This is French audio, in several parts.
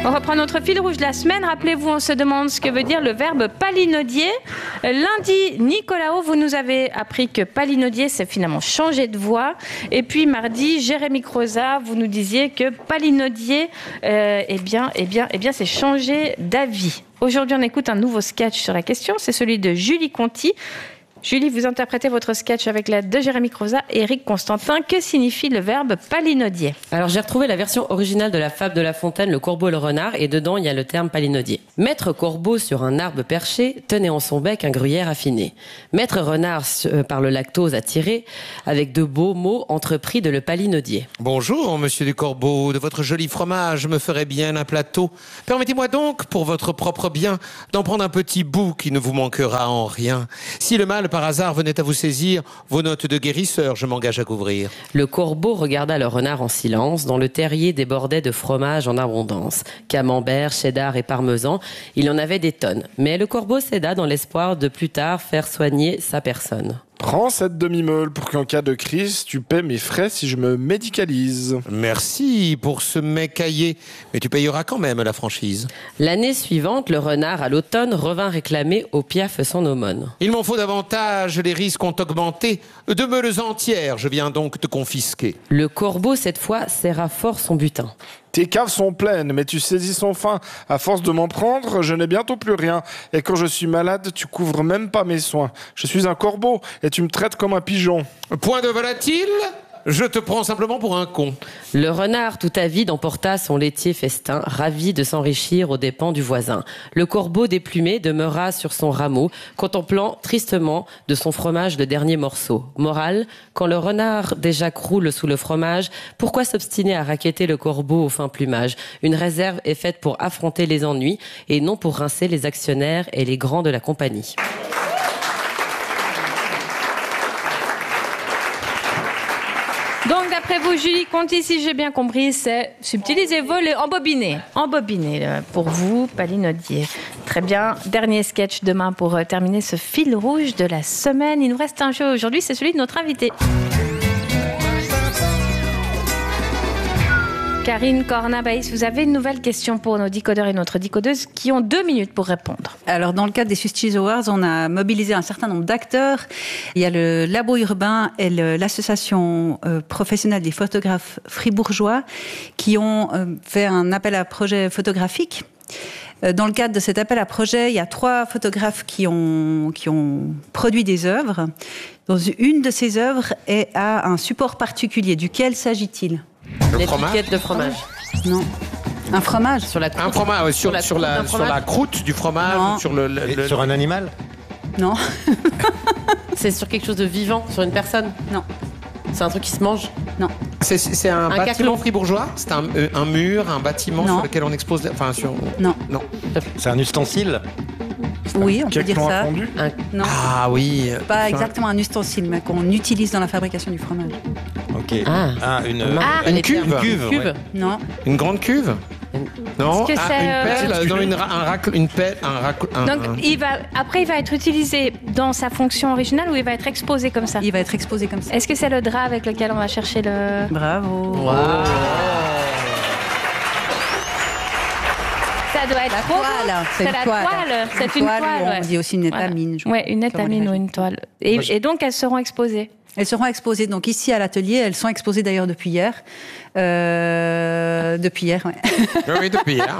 On reprend notre fil rouge de la semaine. Rappelez-vous, on se demande ce que veut dire le verbe palinodier. Lundi, Nicolas, vous nous avez appris que palinodier, c'est finalement changer de voix. Et puis mardi, Jérémy Croza, vous nous disiez que palinodier, c'est changer d'avis. Aujourd'hui, on écoute un nouveau sketch sur la question. C'est celui de Julie Conti. Julie, vous interprétez votre sketch avec l'aide de Jérémy Croza et Eric Constantin. Que signifie le verbe palinodier ? Alors, j'ai retrouvé la version originale de la fable de La Fontaine, Le Corbeau et le Renard, et dedans, il y a le terme palinodier. Maître Corbeau sur un arbre perché tenait en son bec un gruyère affiné. Maître Renard, par le lactose attiré, avec de beaux mots, entreprit de le palinodier. Bonjour, monsieur du Corbeau, de votre joli fromage me ferait bien un plateau. Permettez-moi donc, pour votre propre bien, d'en prendre un petit bout qui ne vous manquera en rien. Si le mal par hasard venait à vous saisir, vos notes de guérisseur, je m'engage à couvrir. Le corbeau regarda le renard en silence, dont le terrier débordait de fromage en abondance. Camembert, cheddar et parmesan, il en avait des tonnes. Mais le corbeau céda dans l'espoir de plus tard faire soigner sa personne. Prends cette demi-meule pour qu'en cas de crise, tu paies mes frais si je me médicalise. Merci pour ce mets caillé, mais tu payeras quand même la franchise. L'année suivante, le renard, à l'automne, revint réclamer au Piaf son aumône. Il m'en faut davantage, les risques ont augmenté. 2 meules entières, je viens donc te confisquer. Le corbeau, cette fois, serra fort son butin. Tes caves sont pleines, mais tu saisis son fin. À force de m'en prendre, je n'ai bientôt plus rien. Et quand je suis malade, tu couvres même pas mes soins. Je suis un corbeau et tu me traites comme un pigeon. Point de volatile ? Je te prends simplement pour un con. Le renard, tout avide, emporta son laitier festin, ravi de s'enrichir aux dépens du voisin. Le corbeau déplumé demeura sur son rameau, contemplant tristement de son fromage le dernier morceau. Morale, quand le renard déjà croule sous le fromage, pourquoi s'obstiner à raqueter le corbeau au fin plumage ? Une réserve est faite pour affronter les ennuis et non pour rincer les actionnaires et les grands de la compagnie. Donc, d'après vous, Julie Conti, si j'ai bien compris, c'est subtiliser, voler, embobiner. Embobiner, pour vous, palinodier. Très bien. Dernier sketch demain pour terminer ce fil rouge de la semaine. Il nous reste un jeu aujourd'hui, c'est celui de notre invité. Karine Cornabaïs, vous avez une nouvelle question pour nos décodeurs et notre décodeuse qui ont 2 minutes pour répondre. Alors, dans le cadre des Swiss Cheese Awards, on a mobilisé un certain nombre d'acteurs. Il y a le Labo Urbain et l'association professionnelle des photographes fribourgeois qui ont fait un appel à projet photographique. Dans le cadre de cet appel à projet, il y a 3 photographes qui ont produit des œuvres. Dans une de ces œuvres a un support particulier. Duquel s'agit-il ? L'étiquette de fromage. Non. Un fromage. Sur la croûte. Un fromage, sur la croûte du fromage, Non. Sur un animal ? Non. C'est sur quelque chose de vivant, sur une personne. Non. C'est un truc qui se mange. Non. C'est un bâtiment caclon. fribourgeois ? C'est un mur, un bâtiment Non. sur lequel on expose... Non. Non. C'est un ustensile ? Oui, on peut dire Caclon à ça. fondu ? Non. Ah oui. Pas exactement un ustensile, mais qu'on utilise dans la fabrication du fromage. Ok. Une cuve. Ouais. Non. Une grande cuve ? Non. Est-ce que c'est, une pelle, dans une pelle, Donc, il va être utilisé dans sa fonction originale ou il va être exposé comme ça ? Il va être exposé comme ça. Est-ce que c'est le drap avec lequel on va chercher le... Bravo. Ça doit être La trop beau. toile. C'est la toile. C'est une toile. On dit aussi une étamine. Oui, une étamine ou une toile. Et donc, elles seront exposées. Elles seront exposées donc ici à l'atelier. Elles sont exposées d'ailleurs depuis hier. Depuis hier, ouais. Oui, depuis hier.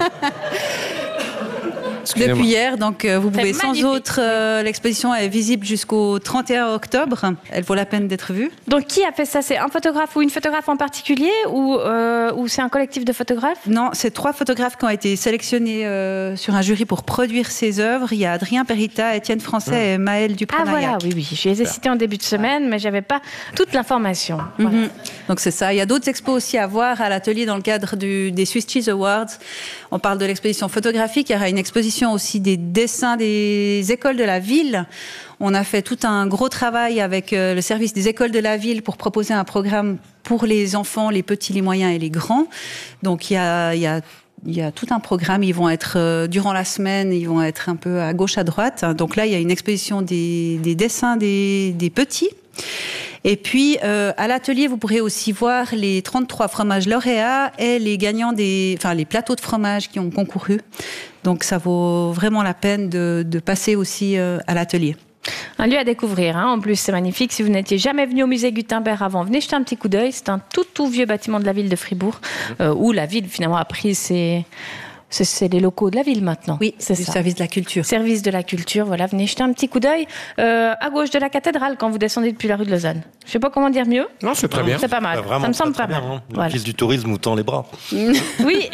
Depuis hier, donc vous pouvez sans magnifique. autre. L'exposition est visible jusqu'au 31 octobre. Elle vaut la peine d'être vue. Donc, qui a fait ça ? C'est un photographe ou une photographe en particulier ou c'est un collectif de photographes ? Non, c'est 3 photographes qui ont été sélectionnés sur un jury pour produire ces œuvres. Il y a Adrien Perita, Étienne Français et Maëlle Duprat-Nayac. Ah voilà, oui. Je les ai cités en début de semaine, mais j'avais pas toute l'information. Voilà. Donc c'est ça. Il y a d'autres expos aussi à voir à l'atelier dans le cadre des Swiss Cheese Awards. On parle de l'exposition photographique. Il y aura une exposition aussi des dessins des écoles de la ville. On a fait tout un gros travail avec le service des écoles de la ville pour proposer un programme pour les enfants, les petits, les moyens et les grands. Donc il y a tout un programme. Ils vont être, durant la semaine, ils vont être un peu à gauche, à droite. Donc là, il y a une exposition des dessins des petits. Et puis, à l'atelier, vous pourrez aussi voir les 33 fromages lauréats et les gagnants les plateaux de fromage qui ont concouru. Donc, ça vaut vraiment la peine de passer aussi à l'atelier. Un lieu à découvrir, hein. En plus c'est magnifique. Si vous n'étiez jamais venu au musée Gutenberg avant, venez jeter un petit coup d'œil. C'est un tout vieux bâtiment de la ville de Fribourg, où la ville finalement a pris c'est les locaux de la ville maintenant. Oui, c'est du ça. service de la culture. Service de la culture, voilà, venez jeter un petit coup d'œil à gauche de la cathédrale quand vous descendez depuis la rue de Lausanne. Je sais pas comment dire mieux. Non, c'est très bien. C'est pas mal. Ça me semble pas mal. Voilà. L'office du tourisme nous tend les bras. Oui.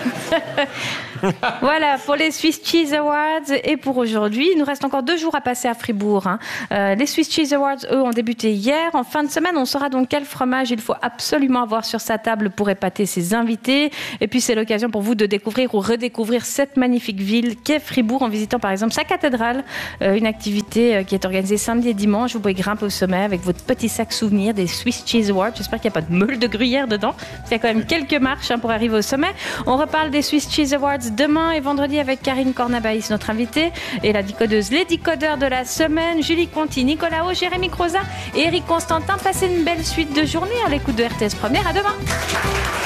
Voilà pour les Swiss Cheese Awards et pour aujourd'hui. Il nous reste encore 2 jours à passer à Fribourg. Les Swiss Cheese Awards, eux, ont débuté hier. En fin de semaine, on saura donc quel fromage il faut absolument avoir sur sa table pour épater ses invités. Et puis, c'est l'occasion pour vous de découvrir ou redécouvrir cette magnifique ville qu'est Fribourg en visitant par exemple sa cathédrale. Une activité qui est organisée samedi et dimanche. Vous pouvez grimper au sommet avec votre petit sac souvenir des Swiss Cheese Awards. J'espère qu'il n'y a pas de meule de gruyère dedans. Il y a quand même quelques marches pour arriver au sommet. On reparle des Swiss Cheese Awards demain et vendredi avec Karine Cornabaïs, notre invitée, et la décodeuse, les décodeurs de la semaine, Julie Conti, Nicolas O, Jérémy Croza et Eric Constantin. Passez une belle suite de journée à l'écoute de RTS Première. À demain.